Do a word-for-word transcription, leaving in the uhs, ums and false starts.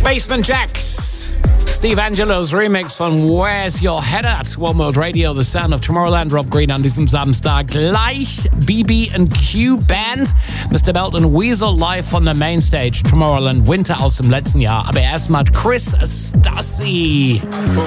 Basement Jaxx. Steve Angelos Remix von Where's Your Head At? One World Radio, The Sound of Tomorrowland. Rob Green an diesem Samstag. Gleich B B and Q Band. Mister Belton Weasel live von der Mainstage. Tomorrowland Winter aus dem letzten Jahr. Aber erstmal Chris Stassi.